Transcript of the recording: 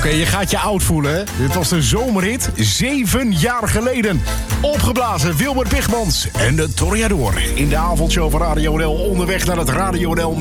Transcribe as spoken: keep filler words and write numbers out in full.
Oké, je gaat je oud voelen, hè? Dit was de zomerhit zeven jaar geleden. Opgeblazen Wilbert Bigmans en de Toreador. In de avondshow van Radio N L onderweg naar het Radio N L